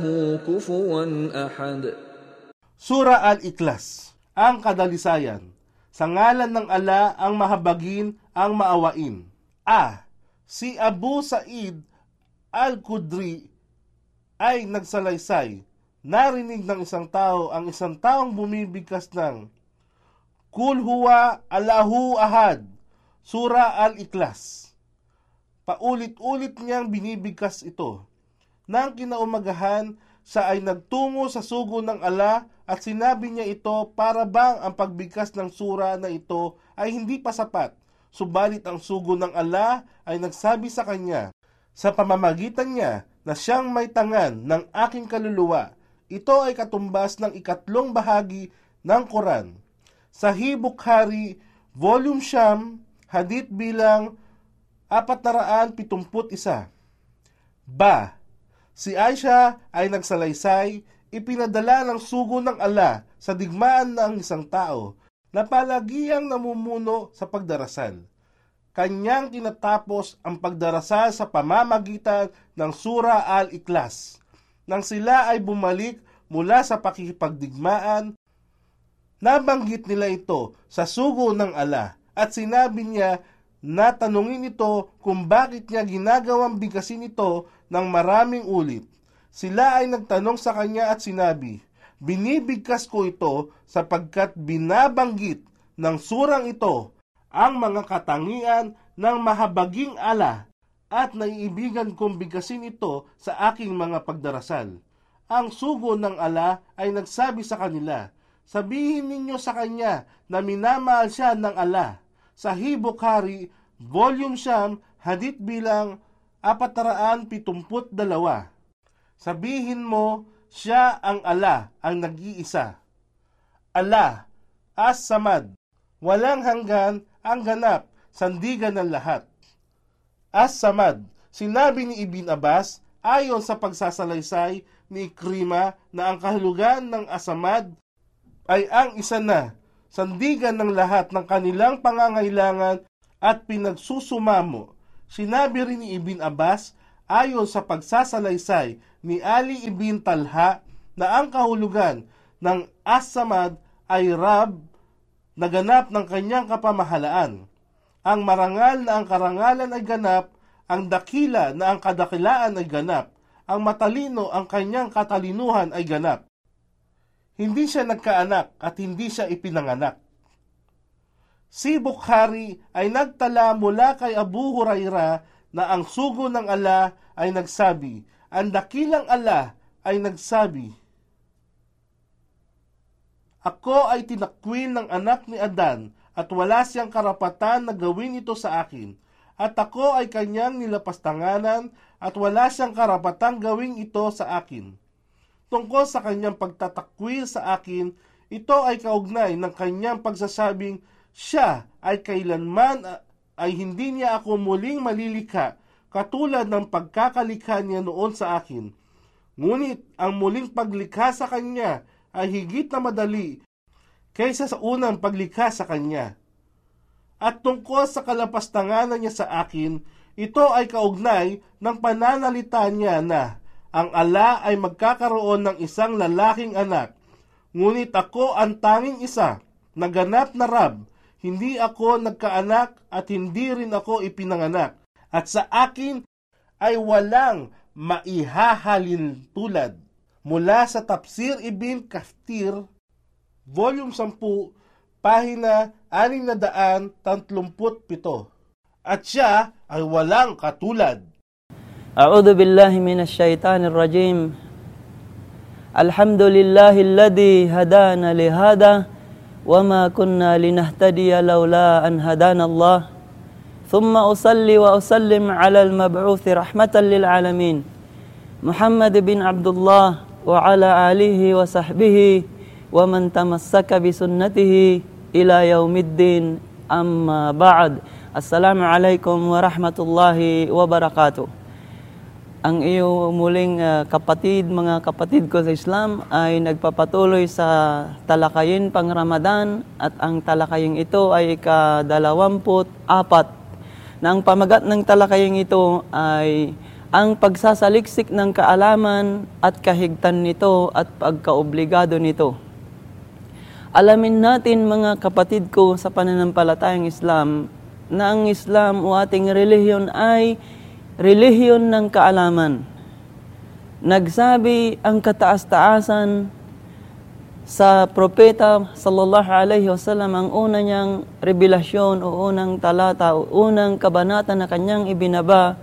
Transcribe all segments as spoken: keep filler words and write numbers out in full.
كفوا أحد. Sura Al-Ikhlas, ang kadalisayan. Sa ngalan ng ala ang mahabagin, ang maawain. A. Si Abu Sa'id Al-Khudri ay nagsalaysay. Narinig ng isang tao ang isang taong bumibigkas ng Kul huwa Allahu ahad, Sura Al-Ikhlas. Paulit-ulit niyang binibigkas ito. Nang kinaumagahan, siya ay nagtungo sa sugo ng ala at sinabi niya ito para bang ang pagbigkas ng sura na ito ay hindi pa sapat. Subalit ang sugo ng ala ay nagsabi sa kanya, sa pamamagitan niya na siyang may tangan ng aking kaluluwa, ito ay katumbas ng ikatlong bahagi ng Quran. Sahih Bukhari, Volume Siyam, Hadith bilang apat na raan pitungput isa. Ba, si Aisha ay nagsalaysay, ipinadala ng sugo ng ala sa digmaan ng isang tao na palagiang namumuno sa pagdarasal. Kanyang tinatapos ang pagdarasal sa pamamagitan ng Sura Al-Ikhlas. Nang sila ay bumalik mula sa pakikipagdigmaan, nabanggit nila ito sa sugo ng ala at sinabi niya na tanungin ito kung bakit niya ginagawang bigkasin ito ng maraming ulit. Sila ay nagtanong sa kanya at sinabi, binibigkas ko ito sapagkat binabanggit ng surang ito ang mga katangian ng mahabaging ala at naiibigan kong bigkasin ito sa aking mga pagdarasal. Ang sugo ng ala ay nagsabi sa kanila, sabihin ninyo sa kanya na minamahal siya ng ala. Sahih Bukhari, Volume Siyam, Hadith bilang apat na raan pitungput dalawa. Sabihin mo, siya ang ala, ang nag-iisa. Allah, As-Samad, walang hanggan, ang ganap, sandigan ng lahat. As-Samad, sinabi ni Ibn Abbas, ayon sa pagsasalaysay ni Ikrima na ang kahulugan ng As-Samad ay ang isa na, sandigan ng lahat ng kanilang pangangailangan at pinagsusumamo. Sinabi rin ni Ibn Abbas, ayon sa pagsasalaysay ni Ali ibn Talha, na ang kahulugan ng As-Samad ay Rab, na ganap ng kanyang kapamahalaan. Ang marangal na ang karangalan ay ganap, ang dakila na ang kadakilaan ay ganap, ang matalino ang kanyang katalinuhan ay ganap. Hindi siya nagkaanak at hindi siya ipinanganak. Si Bukhari ay nagtala mula kay Abu Huraira na ang sugo ng ala ay nagsabi, ang dakilang ala ay nagsabi, ako ay tinakwil ng anak ni Adan at wala siyang karapatan na gawin ito sa akin, at ako ay kanyang nilapastanganan at wala siyang karapatang gawin ito sa akin. Tungkol sa kanyang pagtatakwil sa akin, ito ay kaugnay ng kanyang pagsasabing, siya ay kailanman ay hindi niya ako muling malilikha katulad ng pagkakalikha niya noon sa akin. Ngunit ang muling paglikha sa kanya ay higit na madali kaysa sa unang paglikha sa kanya. At tungkol sa kalapastanganan niya sa akin, ito ay kaugnay ng pananalita niya na ang ala ay magkakaroon ng isang lalaking anak. Ngunit ako ang tanging isa, naganap na Rab, hindi ako nagkaanak at hindi rin ako ipinanganak. At sa akin ay walang maihahalin tulad. Mula sa Tafsir Ibn Kathir, Volume Sampu, Pahina anim na daan tatlumput pito. At siya ay walang katulad. A'udhu billahi minash shaitanir rajim. Alhamdulillahilladzi hadana lihada وما كنا لنهتدي لولا أن هدانا الله ثم أصلي وأسلم على المبعوث رحمة للعالمين محمد بن عبد الله وعلى آله وصحبه ومن تمسك بسنته إلى يوم الدين أما بعد السلام عليكم ورحمة الله وبركاته. Ang iyo muling uh, kapatid, mga kapatid ko sa Islam ay nagpapatuloy sa talakayin pang Ramadan at ang talakayin ito ay ikadalawamput apat. Na ang pamagat ng talakayin ito ay ang pagsasaliksik ng kaalaman at kahigtan nito at pagkaobligado nito. Alamin natin mga kapatid ko sa pananampalatayang Islam na ang Islam o ating relihiyon ay relihiyon ng kaalaman. Nagsabi ang kataas-taasan sa propeta sallallahu alaihi wasallam, ang una niyang revelasyon o unang talata o unang kabanata na kanyang ibinaba,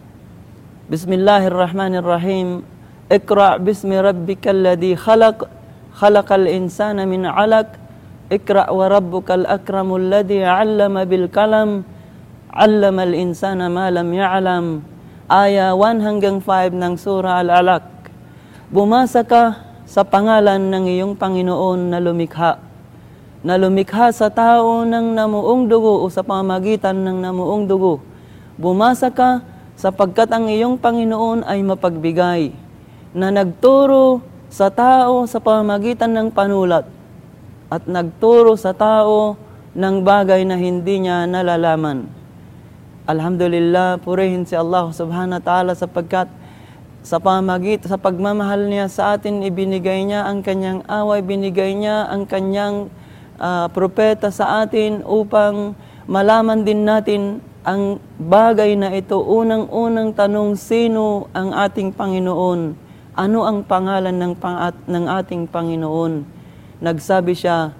Bismillahirrahmanirrahim, Iqra' bismi rabbikal ladhi khalaq, khalaqal insana min 'alaq, Iqra' wa rabbukal akramul ladhi 'allama bil kalam, 'allamal insana ma lam ya'lam. Aya one hanggang five ng Surah Al-Alaq. Bumasa ka sa pangalan ng iyong Panginoon na lumikha, na lumikha sa tao ng namuong dugo o sa pamamagitan ng namuong dugo. Bumasa ka sapagkat ang iyong Panginoon ay mapagbigay, na nagturo sa tao sa pamamagitan ng panulat at nagturo sa tao ng bagay na hindi niya nalalaman. Alhamdulillah, purihin si Allah subhanahu wa ta'ala sapagkat sa pamagit, sa pagmamahal niya sa atin, ibinigay niya ang kanyang away, binigay niya ang kanyang uh, propeta sa atin upang malaman din natin ang bagay na ito. Unang-unang tanong, sino ang ating Panginoon? Ano ang pangalan ng, pang ng ating Panginoon? Nagsabi siya,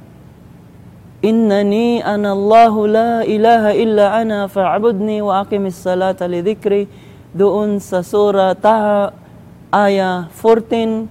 Innani anallahu la ilaha illa ana fa'budni wa aqimis salata li dhikri, doon sa Surah Taha, aya fourteen.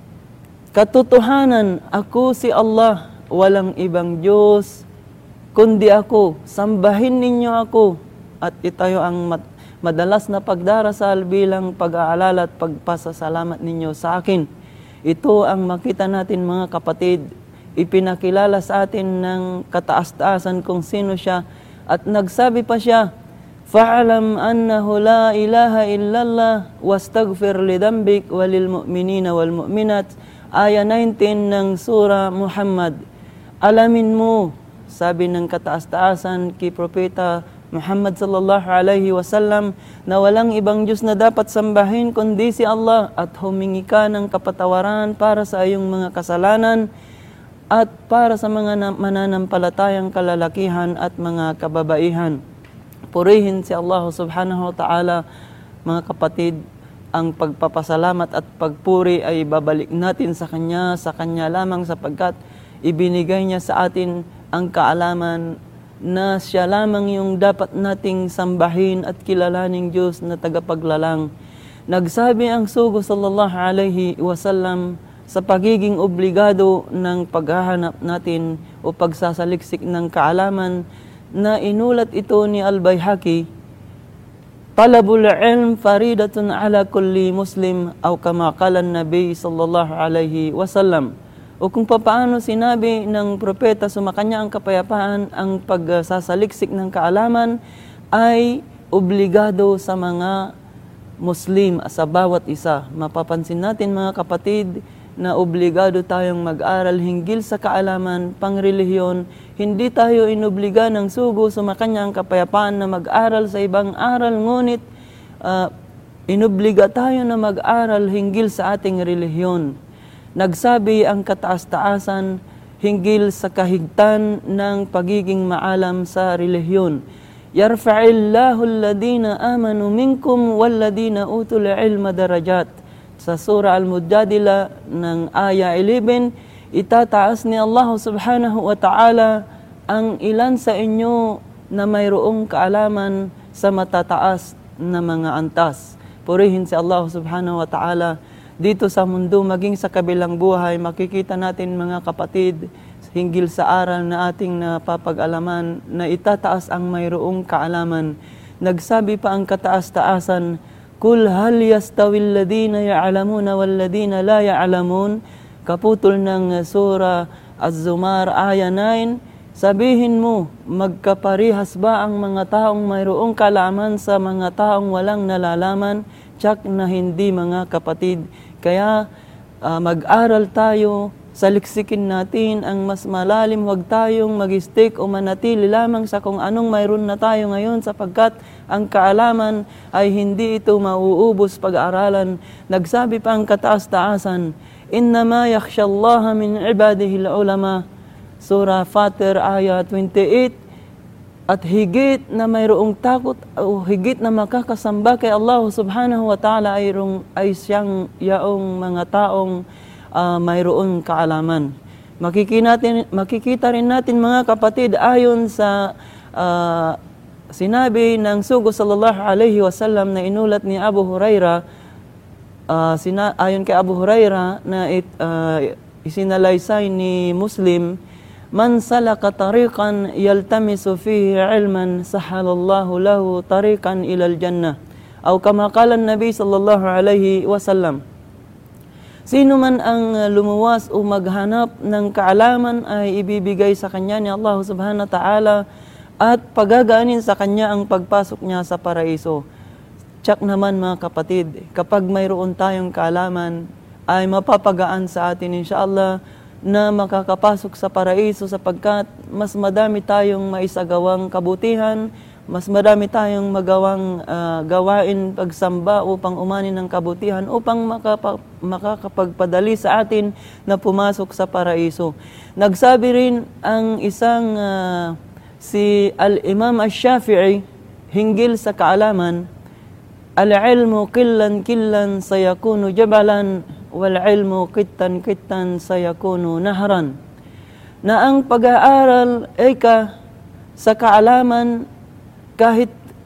Katotohanan, ako si Allah, walang ibang Diyos kundi ako. Sambahin ninyo ako. At itayo ang mat madalas na pagdarasal bilang pag-aalala at pagpasasalamat ninyo sa akin. Ito ang makita natin mga kapatid. Ipinakilala sa atin ng kataas-taasan kung sino siya. At nagsabi pa siya, Fa'alam annahu la ilaha illallah wastaghfir lidambik walil mu'minina wal mu'minat. Aya nineteen ng Surah Muhammad. Alamin mo, sabi ng kataas-taasan kay Propeta Muhammad sallallahu alaihi wasallam, na walang ibang Diyos na dapat sambahin kundi si Allah, at humingi ka ng kapatawaran para sa iyong mga kasalanan at para sa mga mananampalatayang kalalakihan at mga kababaihan. Purihin si Allah subhanahu wa ta'ala, mga kapatid. Ang pagpapasalamat at pagpuri ay babalik natin sa Kanya, sa Kanya lamang, sapagkat ibinigay niya sa atin ang kaalaman na siya lamang yung dapat nating sambahin at kilalaning Diyos na tagapaglalang. Nagsabi ang sugo sallallahu alaihi wasallam sa pagiging obligado ng paghahanap natin o pagsasaliksik ng kaalaman, na inulat ito ni Al-Baihaqi, Talabul ilm faridatun ala kulli muslim, aw kama qala an-nabi sallallahu alaihi wasallam. O kung papaano sinabi ng propeta, sumakanya ang kapayapaan, ang pagsasaliksik ng kaalaman ay obligado sa mga Muslim, sa bawat isa. Mapapansin natin mga kapatid na obligado tayong mag-aral hinggil sa kaalaman, pangrelihiyon. Hindi tayo inobliga ng sugo, sumakanya ang kapayapaan na mag-aral sa ibang aral, ngunit uh, inobliga tayo na mag-aral hinggil sa ating relihiyon. Nagsabi ang kataas-taasan hinggil sa kahigtan ng pagiging maalam sa relihiyon. Yarfa'illahu alladhina amanu minkum walladhina utul ilma darajat. Sa Surah Al-Mujadila ng aya eleven, itataas ni Allah subhanahu wa ta'ala ang ilan sa inyo na mayroong kaalaman sa matataas na mga antas. Purihin si Allah subhanahu wa ta'ala. Dito sa mundo, maging sa kabilang buhay, makikita natin mga kapatid, hinggil sa aral na ating napapag-alaman, na itataas ang mayroong kaalaman. Nagsabi pa ang kataas-taasan, Kul hal yastawil ladina ya'lamuna wal ladina la ya'lamun. Kaputol ng Surah Az-Zumar, aya nine, sabihin mo, magkaparihas ba ang mga taong mayroong kaalaman sa mga taong walang nalalaman? Tsak na hindi mga kapatid. Kaya uh, mag-aral tayo saliksikin natin ang mas malalim, huwag tayong mag-stick o manatili lamang sa kung anong mayroon na tayo ngayon sapagkat ang kaalaman ay hindi ito mauubos pag-aaralan. Nagsabi pa ang kataas-taasan, innama yakhshallaha min ibadihi al-ulama. Surah Fatir ayat twenty-eight. At higit na mayroong takot o higit na makakasamba kay Allah subhanahu wa ta'ala ay, ay siyang yaong mga taong uh, mayroong kaalaman. Makikita, natin, makikita rin natin mga kapatid ayon sa uh, sinabi ng Sugo sallallahu alaihi wasallam na inulat ni Abu Huraira, uh, sina, ayon kay Abu Huraira na it, uh, isinalaysay ni Muslim, man salaka tariqan yaltamisu fihi ilman sahalallahu lahu tariqan ilal jannah. Aw kama qala an-nabi sallallahu alaihi wasallam. Sino man ang lumuwas o maghanap ng kaalaman ay ibibigay sa kanya ni Allah subhanahu wa ta'ala at pagagaanin sa kanya ang pagpasok niya sa paraiso. Tsak naman mga kapatid, kapag mayroon tayong kaalaman ay mapapagaan sa atin insyaAllah na makakapasok sa paraiso sapagkat mas madami tayong maisagawang kabutihan, mas madami tayong magawang uh, gawain pagsamba upang umani ng kabutihan upang makapa- makakapagpadali sa atin na pumasok sa paraiso. Nagsabi rin ang isang uh, si Al-Imam Ash-Shafi'i hinggil sa kaalaman, al-ilmu killan killan sayakunu jabalan wal ilmu kittan kittan sayakunu nahran. Na ang pag-aaral ay ka sa kaalaman kahit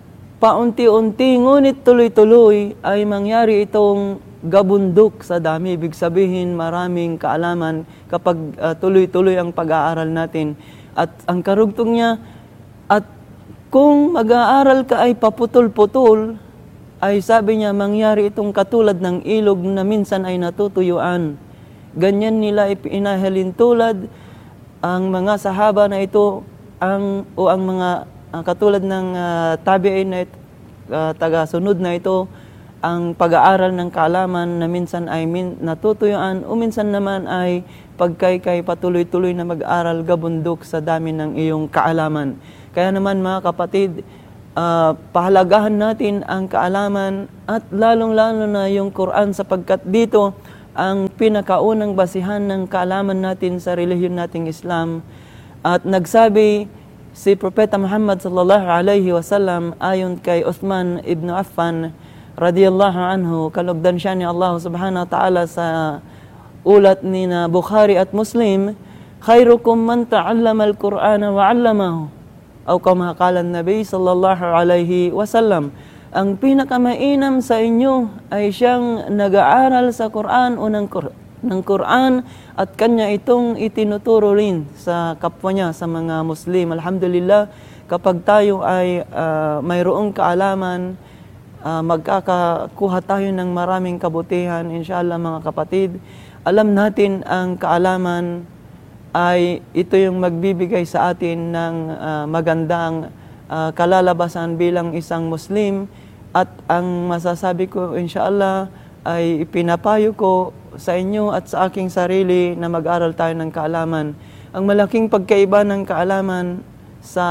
paunti-unti ngunit tuloy-tuloy ay mangyari itong gabundok sa dami. Ibig sabihin maraming kaalaman kapag uh, tuloy-tuloy ang pag-aaral natin. At ang karugtong niya, at kung mag-aaral ka ay paputol-putol, ay sabi niya, mangyari itong katulad ng ilog na minsan ay natutuyuan. Ganyan nila ipinahalin tulad ang mga sahaba na ito, ang, o ang mga uh, katulad ng uh, tabi'in na ito, uh, taga-sunod na ito, ang pag-aaral ng kaalaman na minsan ay min, natutuyuan o minsan naman ay pagkay-kay patuloy-tuloy na mag-aral gabundok sa dami ng iyong kaalaman. Kaya naman mga kapatid, Uh, pahalagahan natin ang kaalaman at lalong-lalo na yung Quran sapagkat dito ang pinakaunang basihan ng kaalaman natin sa relihiyon nating Islam. At nagsabi si Propeta Muhammad sallallahu alaihi wasallam ayon kay Uthman ibn Affan radiyallahu anhu, kalugdan siya ni Allah subhanahu wa ta'ala sa ulat ni na Bukhari at Muslim, khairukum man ta'allama al-Qur'ana wa 'allamahu. O kama qala an-nabi sallallahu alaihi wasallam, ang pinakamainam sa inyo ay siyang nag-aaral sa Quran o ng, ng Quran at kanya itong itinuturo rin sa kapwa niya, sa mga Muslim. Alhamdulillah, kapag tayo ay uh, mayroong kaalaman, uh, magkakakuha tayo ng maraming kabutihan, inshallah mga kapatid. Alam natin ang kaalaman ay ito yung magbibigay sa atin ng uh, magandang uh, kalalabasan bilang isang Muslim. At ang masasabi ko inshallah ay ipinapayo ko sa inyo at sa aking sarili na mag-aral tayo ng kaalaman. Ang malaking pagkaiba ng kaalaman sa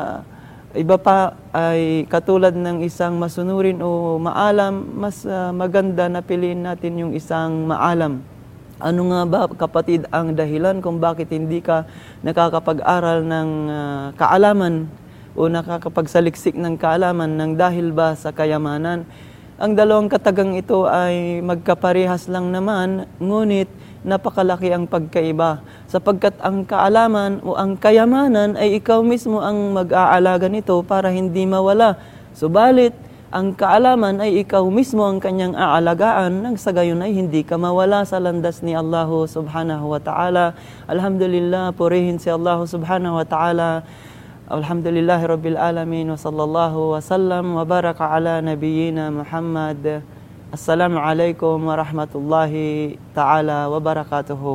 iba pa ay katulad ng isang masunurin o maalam, mas uh, maganda na piliin natin yung isang maalam. Ano nga ba kapatid ang dahilan kung bakit hindi ka nakakapag-aral ng uh, kaalaman o nakakapagsaliksik ng kaalaman ng dahil ba sa kayamanan? Ang dalawang katagang ito ay magkaparehas lang naman, ngunit napakalaki ang pagkaiba. Sapagkat ang kaalaman o ang kayamanan ay ikaw mismo ang mag-aalaga nito para hindi mawala. Subalit, ang kaalaman ay ikaw mismo ang kanyang aalagaan nang sa gayon ay hindi ka mawala sa landas ni Allah subhanahu wa ta'ala. Alhamdulillah, purihin si Allah subhanahu wa ta'ala. Alhamdulillahi rabbil alamin wa sallallahu wa sallam wa baraka ala nabiyyina Muhammad. Assalamu alaikum wa rahmatullahi ta'ala wa barakatuhu.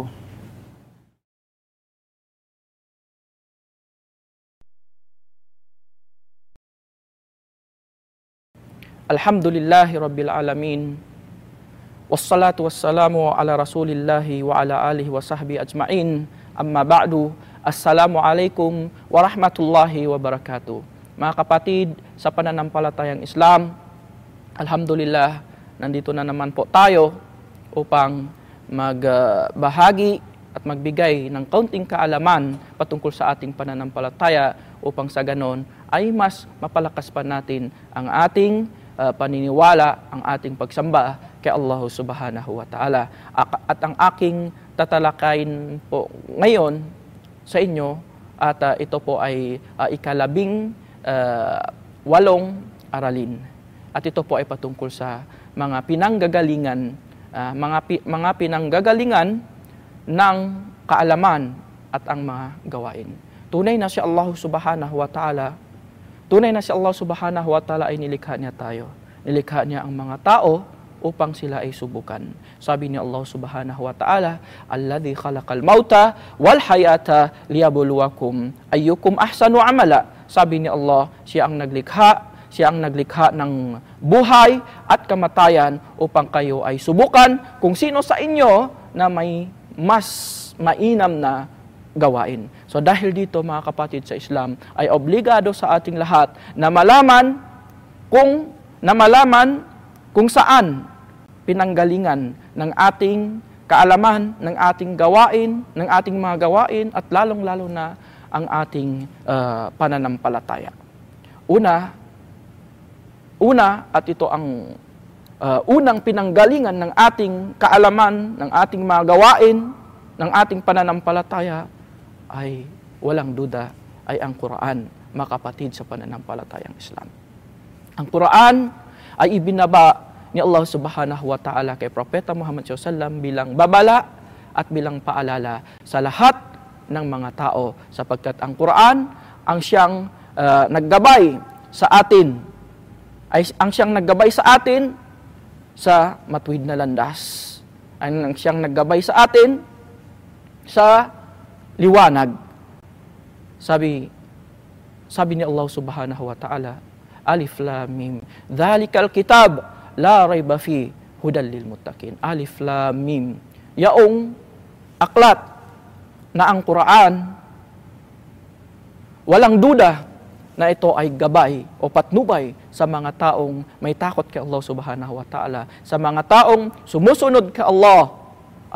Alhamdulillahi rabbil alamin Wassalatu wassalamu ala rasulillahi wa ala alihi wa sahbihi ajma'in. Amma ba'du. Assalamualaikum warahmatullahi wabarakatuh. Mga kapatid, sa pananampalatayang Islam, alhamdulillah, nandito na naman po tayo upang magbahagi at magbigay ng kaunting kaalaman patungkol sa ating pananampalataya upang sa ganon ay mas mapalakas pa natin ang ating uh, paniniwala, ang ating pagsamba kay Allah subhanahu wa ta'ala. At ang aking tatalakayin po ngayon sa inyo at uh, ito po ay uh, ikalabing uh, walong aralin. At ito po ay patungkol sa mga pinanggagalingan, uh, mga, pi, mga pinanggagalingan ng kaalaman at ang mga gawain. Tunay na si Allah subhanahu wa ta'ala, tunay na si Allah subhanahu wa ta'ala ay nilikha niya tayo. Nilikha niya ang mga tao upang sila ay subukan. Sabi ni Allah subhanahu wa ta'ala, alladhi khalaqal mauta wal hayata liyabluwakum ayyukum ahsanu amala. Sabi ni Allah, siya ang naglikha, siya ang naglikha ng buhay at kamatayan upang kayo ay subukan kung sino sa inyo na may mas mainam na gawain. So dahil dito mga kapatid sa Islam, ay obligado sa ating lahat na malaman kung na malaman kung saan pinanggalingan ng ating kaalaman, ng ating gawain, ng ating mga gawain, at lalong-lalo na ang ating uh, pananampalataya. Una, una at ito ang uh, unang pinanggalingan ng ating kaalaman, ng ating mga gawain, ng ating pananampalataya, ay walang duda ay ang Quran, mga kapatid sa pananampalatayang Islam. Ang Quran ay ibinaba ni Allah subhanahu wa ta'ala kay Propeta Muhammad sallallahu alaihi wasallam bilang babala at bilang paalala sa lahat ng mga tao, sapagkat ang Quran ang siyang uh, naggabay sa atin, ay ang siyang naggabay sa atin sa matuwid na landas, ang siyang naggabay sa atin sa liwanag. Sabi sabi ni Allah subhanahu wa ta'ala, Alif Lam Mim, Dhalikal kitab la rayba fi hudal lil muttaqin. Alif Lam Mim, yaong aklat na ang Quran, walang duda na ito ay gabay o patnubay sa mga taong may takot kay Allah subhanahu wa ta'ala, sa mga taong sumusunod kay Allah,